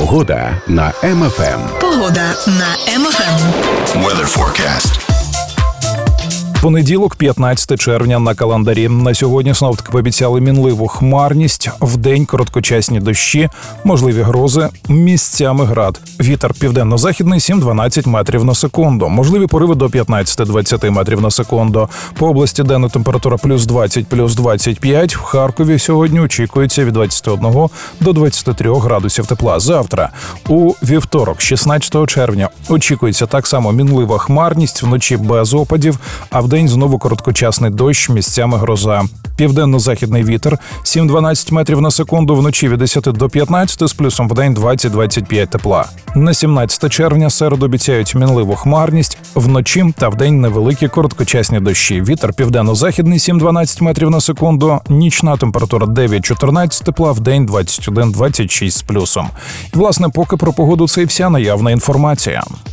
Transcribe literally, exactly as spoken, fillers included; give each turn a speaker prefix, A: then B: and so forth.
A: Погода на Ем Еф Ем.
B: Погода на Ем Еф Ем.
C: Weather forecast.
D: Понеділок, п'ятнадцяте червня на календарі. На сьогодні синоптики пообіцяли мінливу хмарність, вдень короткочасні дощі, можливі грози, місцями град. Вітер південно-західний сім-дванадцять метрів на секунду. Можливі пориви до п'ятнадцять-двадцять метрів на секунду. По області денна температура плюс двадцять, плюс двадцять п'ять. В Харкові сьогодні очікується від двадцяти одного до двадцяти трьох градусів тепла. Завтра, у вівторок, шістнадцятого червня, очікується так само мінлива хмарність, вночі без опадів, а вдень знову короткочасний дощ, місцями гроза. Південно-західний вітер сім-дванадцять метрів на секунду, вночі від десяти до п'ятнадцяти, з плюсом вдень двадцять-двадцять п'ять тепла. На сімнадцяте червня середу обіцяють мінливу хмарність, вночі та вдень невеликі короткочасні дощі. Вітер південно-західний сім-дванадцять метрів на секунду, нічна температура дев'ять-чотирнадцять тепла, вдень двадцять один-двадцять шість з плюсом. І, власне, поки про погоду це і вся наявна інформація.